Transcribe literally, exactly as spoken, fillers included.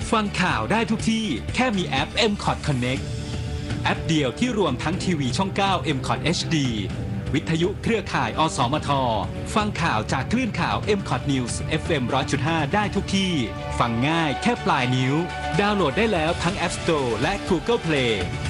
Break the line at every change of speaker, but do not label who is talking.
ฟังข่าวได้ทุกที่แค่มีแอป เอ็ม คอท Connect แอปเดียวที่รวมทั้งทีวีช่อง เก้า เอ็ม คอท เอช ดี วิทยุเครือข่าย อสมท ฟังข่าวจากคลื่นข่าว เอ็ม คอท News เอฟ เอ็ม หนึ่งร้อยจุดห้า ได้ทุกที่ ฟังง่ายแค่ปลายนิ้ว ดาวน์โหลดได้แล้วทั้ง App Store และ Google Play